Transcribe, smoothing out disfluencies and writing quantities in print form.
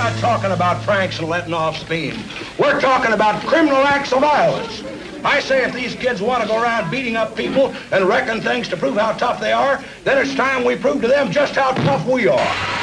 not talking about pranks and letting off steam. We're talking about criminal acts of violence. I say if these kids want to go around beating up people and wrecking things to prove how tough they are, then it's time we prove to them just how tough we are.